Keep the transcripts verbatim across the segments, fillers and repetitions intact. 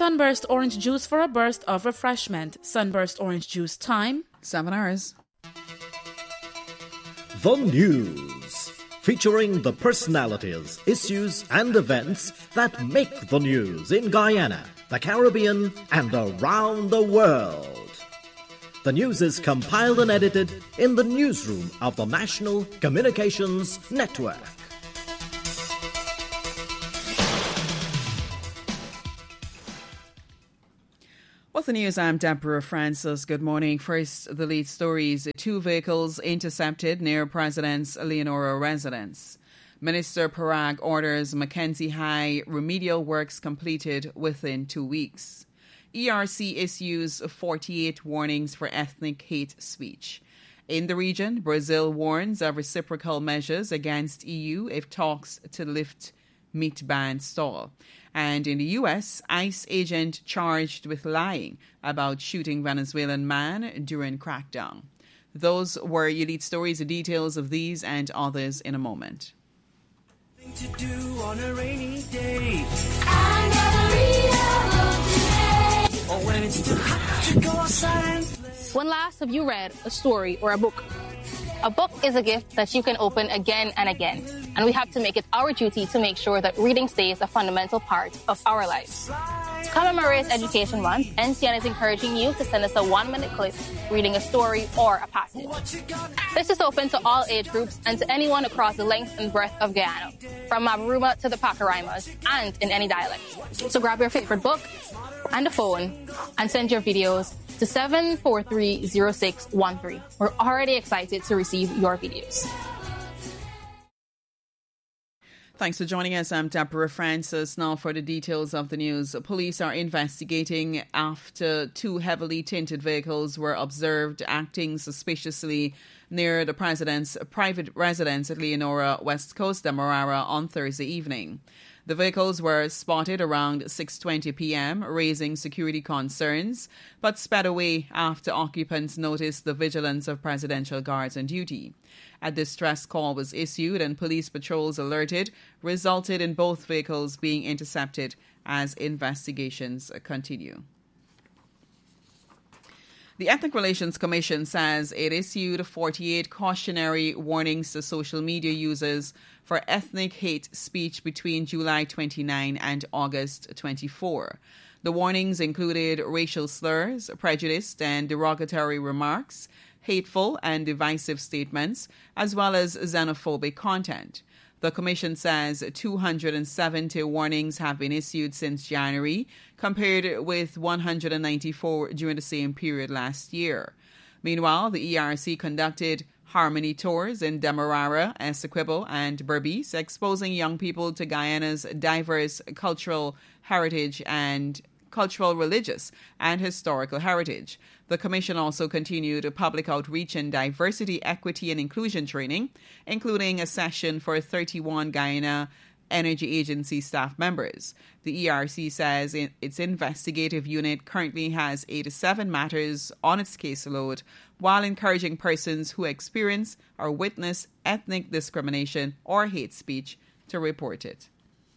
Sunburst orange juice for a burst of refreshment. Sunburst orange juice time, seven hours. The News, featuring the personalities, issues and events that make the news in Guyana, the Caribbean and around the world. The news is compiled and edited in the newsroom of the National Communications Network. With the news, I'm Deborah Francis. Good morning. First, the lead stories. Two vehicles intercepted near President's Leonora residence. Minister Parag orders Mackenzie High remedial works completed within two weeks. E R C issues forty-eight warnings for ethnic hate speech. In the region, Brazil warns of reciprocal measures against E U if talks to lift meat ban stall. And in the U S, ICE agent charged with lying about shooting Venezuelan man during crackdown. Those were your lead stories. The details of these and others in a moment. To do on a rainy day. I'm gonna read a book today. Or when it's too hot to go outside and play. When last have you read a story or a book? A book is a gift that you can open again and again, and we have to make it our duty to make sure that reading stays a fundamental part of our lives. To commemorate Education Month, N C N is encouraging you to send us a one-minute clip reading a story or a passage. This is open to all age groups and to anyone across the length and breadth of Guyana, from Mabaruma to the Pacaraimas, and in any dialect. So grab your favorite book and a phone and send your videos to seven four three zero six one three. We're already excited to receive your videos. Thanks for joining us. I'm Deborah Francis. Now for the details of the news. Police are investigating after two heavily tinted vehicles were observed acting suspiciously near the president's private residence at Leonora, West Coast, Demerara on Thursday evening. The vehicles were spotted around six twenty p.m., raising security concerns, but sped away after occupants noticed the vigilance of presidential guards on duty. A distress call was issued and police patrols alerted, resulted in both vehicles being intercepted as investigations continue. The Ethnic Relations Commission says it issued forty-eight cautionary warnings to social media users for ethnic hate speech between July twenty-ninth and August twenty-fourth. The warnings included racial slurs, prejudice and derogatory remarks, hateful and divisive statements, as well as xenophobic content. The Commission says two hundred seventy warnings have been issued since January, compared with one hundred ninety-four during the same period last year. Meanwhile, the E R C conducted harmony tours in Demerara, Essequibo, and Berbice, exposing young people to Guyana's diverse cultural heritage and cultural, religious, and historical heritage. The Commission also continued public outreach and diversity, equity, and inclusion training, including a session for thirty-one Guyana Energy Agency staff members. The E R C says its investigative unit currently has eighty-seven matters on its caseload, while encouraging persons who experience or witness ethnic discrimination or hate speech to report it.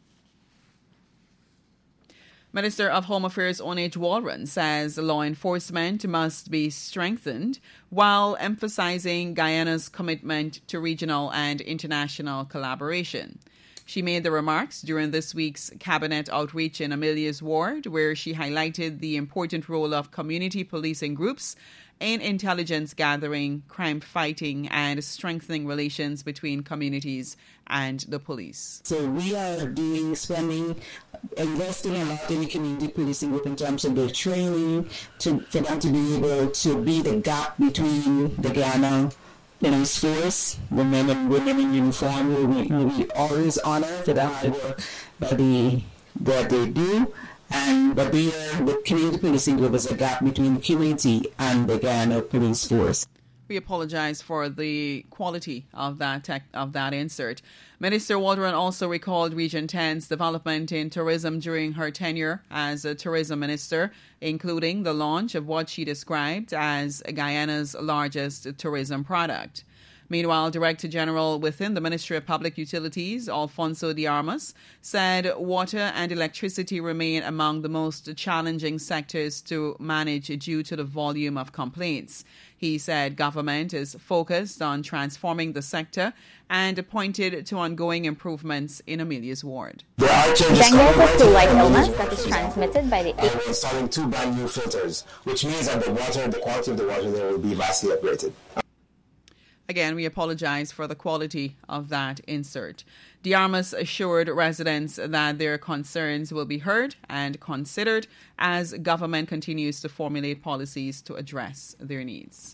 Minister of Home Affairs Onage Walron says law enforcement must be strengthened while emphasizing Guyana's commitment to regional and international collaboration. She made the remarks during this week's cabinet outreach in Amelia's ward, where she highlighted the important role of community policing groups in intelligence gathering, crime fighting, and strengthening relations between communities and the police. So we are doing, spending, investing a lot in the community policing group in terms of their training, to, for them to be able to be the gap between the Guyana police force, the men and women in uniform, who we, who we always honor for the hard work that they, that they do. And but the, uh, the community policing group is a gap between the community and the Guyana police force. We apologize for the quality of that tech, of that insert. Minister Waldron also recalled Region ten's development in tourism during her tenure as a tourism minister, including the launch of what she described as Guyana's largest tourism product. Meanwhile, Director General within the Ministry of Public Utilities, Alfonso de Armas, said water and electricity remain among the most challenging sectors to manage due to the volume of complaints. He said government is focused on transforming the sector and pointed to ongoing improvements in Amelia's ward. There are changes Dengue is a coming flu-like right illness away. that is transmitted by the And we're installing two brand new filters, which means that the water, the quality of the water there will be vastly upgraded. Again, we apologize for the quality of that insert. De Armas assured residents that their concerns will be heard and considered as government continues to formulate policies to address their needs.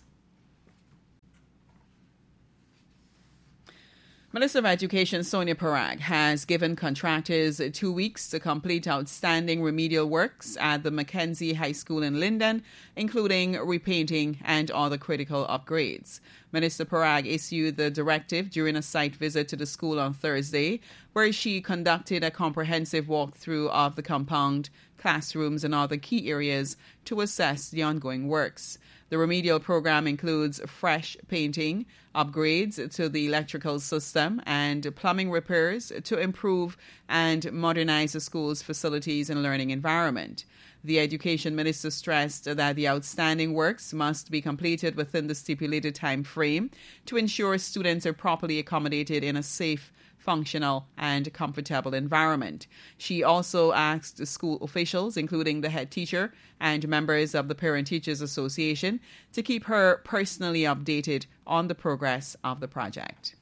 Minister of Education Sonia Parag has given contractors two weeks to complete outstanding remedial works at the Mackenzie High School in Linden, including repainting and other critical upgrades. Minister Parag issued the directive during a site visit to the school on Thursday, where she conducted a comprehensive walkthrough of the compound, classrooms and other key areas to assess the ongoing works. The remedial program includes fresh painting, upgrades to the electrical system, and plumbing repairs to improve and modernize the school's facilities and learning environment. The Education Minister stressed that the outstanding works must be completed within the stipulated time frame to ensure students are properly accommodated in a safe, functional and comfortable environment. She also asked the school officials, including the head teacher and members of the Parent Teachers Association, to keep her personally updated on the progress of the project.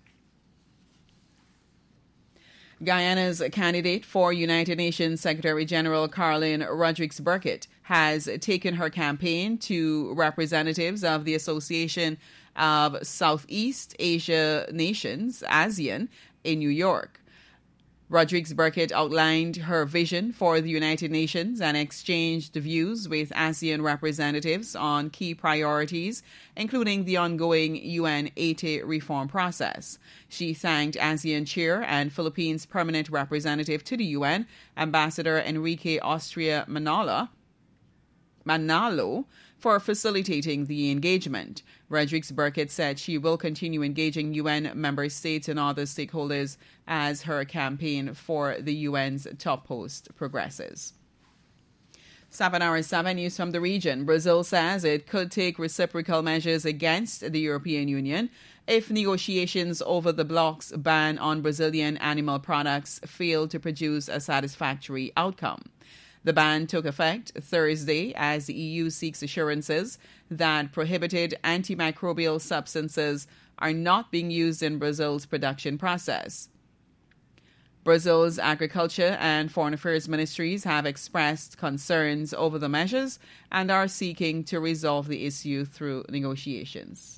Guyana's candidate for United Nations Secretary General Caroline Rodrigues-Burkett has taken her campaign to representatives of the Association of Southeast Asia Nations, ASEAN, in New York. Rodrigues-Burkett outlined her vision for the United Nations and exchanged views with ASEAN representatives on key priorities, including the ongoing U N eighty reform process. She thanked ASEAN Chair and Philippines Permanent Representative to the U N, Ambassador Enrique Austria Manalo, Manalo for facilitating the engagement. Rodrigues-Burkett said she will continue engaging U N member states and other stakeholders as her campaign for the U N's top post progresses. seven hours seven news from the region. Brazil says it could take reciprocal measures against the European Union if negotiations over the bloc's ban on Brazilian animal products fail to produce a satisfactory outcome. The ban took effect Thursday as the E U seeks assurances that prohibited antimicrobial substances are not being used in Brazil's production process. Brazil's Agriculture and Foreign Affairs ministries have expressed concerns over the measures and are seeking to resolve the issue through negotiations.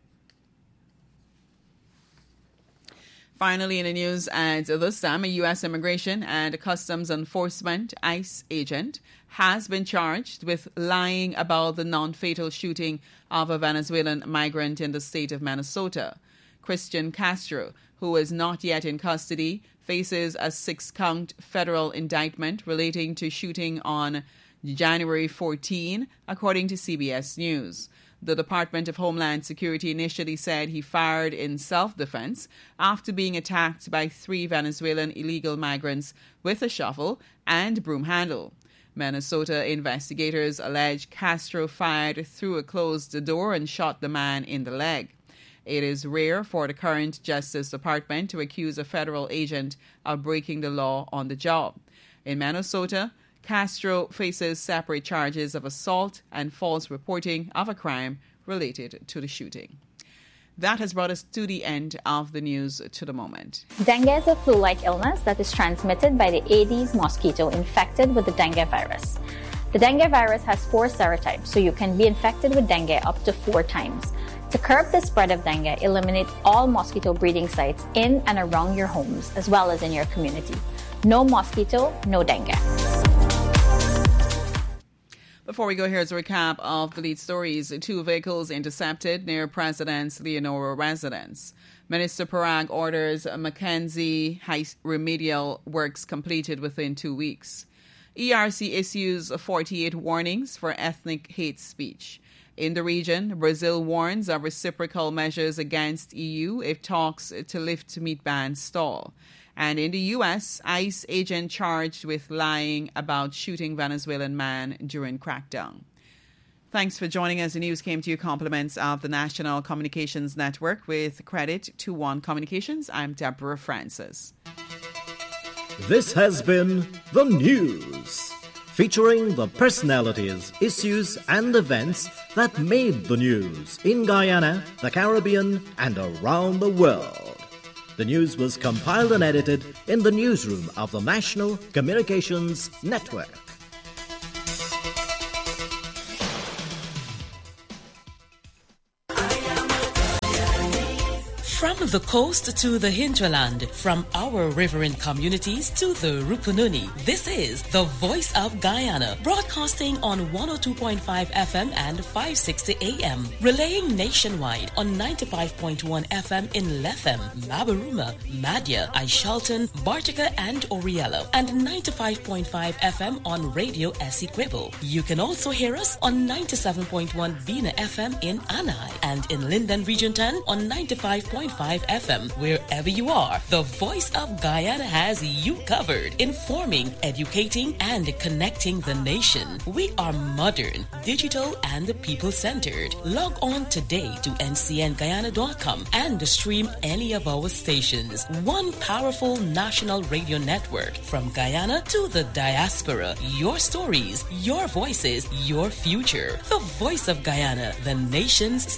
Finally, in the news at this time, a U S Immigration and Customs Enforcement ICE agent has been charged with lying about the non-fatal shooting of a Venezuelan migrant in the state of Minnesota. Christian Castro, who is not yet in custody, faces a six-count federal indictment relating to shooting on January fourteenth, according to C B S News. The Department of Homeland Security initially said he fired in self-defense after being attacked by three Venezuelan illegal migrants with a shovel and broom handle. Minnesota investigators allege Castro fired through a closed door and shot the man in the leg. It is rare for the current Justice Department to accuse a federal agent of breaking the law on the job. In Minnesota, Castro faces separate charges of assault and false reporting of a crime related to the shooting. That has brought us to the end of the news to the moment. Dengue is a flu-like illness that is transmitted by the Aedes mosquito infected with the dengue virus. The dengue virus has four serotypes, so you can be infected with dengue up to four times. To curb the spread of dengue, eliminate all mosquito breeding sites in and around your homes, as well as in your community. No mosquito, no dengue. Before we go, here's a recap of the lead stories. Two vehicles intercepted near President's Leonora residence. Minister Parag orders Mackenzie High remedial works completed within two weeks. E R C issues forty-eight warnings for ethnic hate speech. In the region, Brazil warns of reciprocal measures against E U if talks to lift meat ban stall. And in the U S, ICE agent charged with lying about shooting Venezuelan man during crackdown. Thanks for joining us. The news came to you compliments of the National Communications Network with credit to One Communications. I'm Deborah Francis. This has been The News, featuring the personalities, issues and events that made the news in Guyana, the Caribbean and around the world. The news was compiled and edited in the newsroom of the National Communications Network. From the coast to the hinterland, from our riverine communities to the Rupununi, this is the Voice of Guyana, broadcasting on one oh two point five F M and five sixty A M, relaying nationwide on ninety-five point one F M in Lethem, Mabaruma, Madya, Aishalton, Bartica and Oriello, and ninety-five point five F M on Radio Essequibo. You can also hear us on ninety-seven point one Bina F M in Anai and in Linden Region ten on ninety-five point five F M. Wherever you are, the Voice of Guyana has you covered, informing, educating, and connecting the nation. We are modern, digital, and people-centered. Log on today to N C N Guyana dot com and stream any of our stations. One powerful national radio network from Guyana to the diaspora. Your stories, your voices, your future. The Voice of Guyana, the nation's